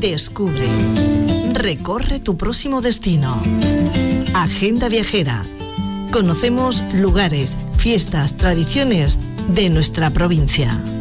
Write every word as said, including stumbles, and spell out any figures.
Descubre. Recorre tu próximo destino. Agenda Viajera. Conocemos lugares, fiestas, tradiciones de nuestra provincia.